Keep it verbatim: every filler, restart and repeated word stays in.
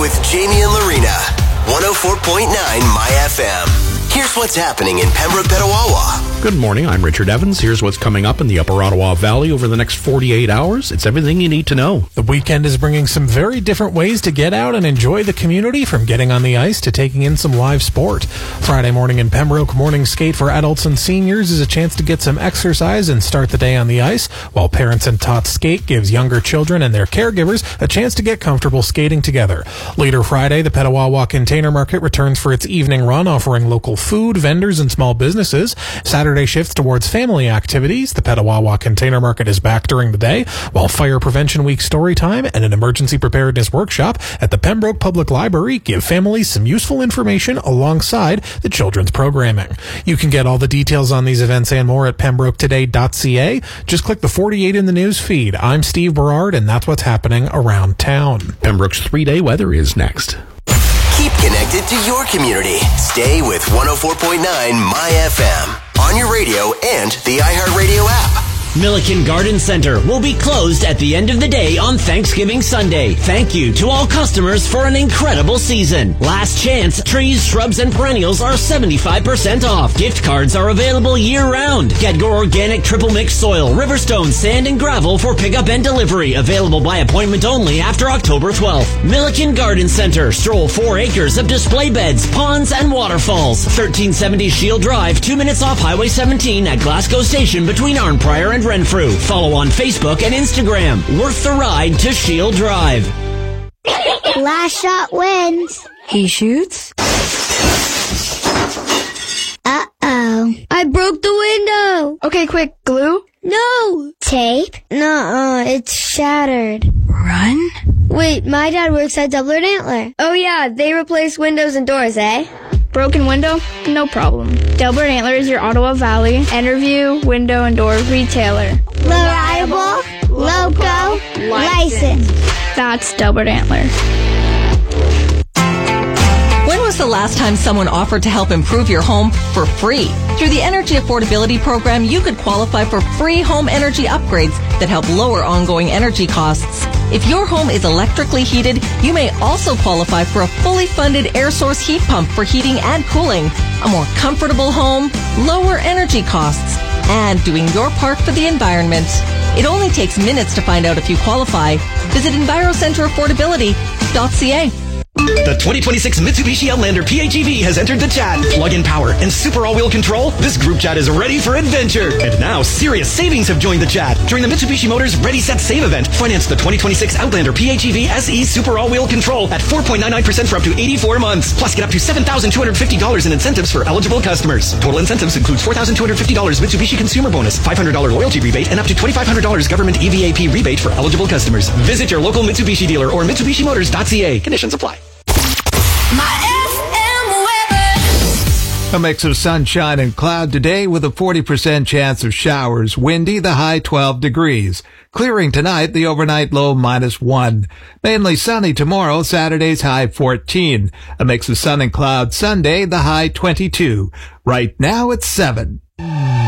with Jamie and Lorena. one oh four point nine My F M. Here's what's happening in Pembroke, Petawawa. Good morning, I'm Richard Evans. Here's what's coming up in the Upper Ottawa Valley over the next forty-eight hours. It's everything you need to know. The weekend is bringing some very different ways to get out and enjoy the community, from getting on the ice to taking in some live sport. Friday morning in Pembroke, morning skate for adults and seniors is a chance to get some exercise and start the day on the ice, while Parents and Tots Skate gives younger children and their caregivers a chance to get comfortable skating together. Later Friday, the Petawawa Container Market returns for its evening run, offering local food, vendors, and small businesses. Saturday shifts towards family activities. The Petawawa Container Market is back during the day, while Fire Prevention Week story time and an emergency preparedness workshop at the Pembroke Public Library give families some useful information alongside the children's programming. You can get all the details on these events and more at pembroke today dot c a. Just click the forty-eight in the news feed. I'm Steve Berard, and that's what's happening around town. Pembroke's three-day weather is next. Keep connected to your community. Stay with one oh four point nine My F M on your radio and the iHeartRadio app. Milliken Garden Center will be closed at the end of the day on Thanksgiving Sunday. Thank you to all customers for an incredible season. Last chance, trees, shrubs, and perennials are seventy-five percent off. Gift cards are available year-round. Get your organic triple mix soil, Riverstone, sand, and gravel for pickup and delivery. Available by appointment only after October twelfth. Milliken Garden Center. Stroll four acres of display beds, ponds, and waterfalls. thirteen seventy Shield Drive, two minutes off Highway seventeen at Glasgow Station between Arnprior and Renfrew. Follow on Facebook and Instagram. Worth the ride to Shield Drive. Last shot wins. He shoots. Uh-oh. I broke the window. Okay, quick, glue? No. Tape? Nuh-uh, it's shattered. Run? Wait, my dad works at Double Antler. Oh yeah, they replace windows and doors, eh? Broken window? No problem. Delbert Antler is your Ottawa Valley Enterview window and door retailer. Reliable, local, licensed. That's Delbert Antler. When was the last time someone offered to help improve your home for free? Through the Energy Affordability Program, you could qualify for free home energy upgrades that help lower ongoing energy costs. If your home is electrically heated, you may also qualify for a fully funded air source heat pump for heating and cooling. A more comfortable home, lower energy costs, and doing your part for the environment. It only takes minutes to find out if you qualify. Visit EnviroCenter Affordability dot c a. The twenty twenty-six Mitsubishi Outlander P H E V has entered the chat. Plug-in power and super all-wheel control. This group chat is ready for adventure. And now, serious savings have joined the chat. During the Mitsubishi Motors Ready, Set, Save event, finance the twenty twenty-six Outlander P H E V S E Super All-Wheel Control at four point nine nine percent for up to eighty-four months. Plus, get up to seven thousand two hundred fifty dollars in incentives for eligible customers. Total incentives includes four thousand two hundred fifty dollars Mitsubishi Consumer Bonus, five hundred dollars loyalty rebate, and up to twenty-five hundred dollars government E V A P rebate for eligible customers. Visit your local Mitsubishi dealer or Mitsubishi Motors dot c a. Conditions apply. A mix of sunshine and cloud today with a forty percent chance of showers. Windy, the high twelve degrees. Clearing tonight, the overnight low minus one. Mainly sunny tomorrow, Saturday's high fourteen. A mix of sun and cloud Sunday, the high twenty-two. Right now it's seven.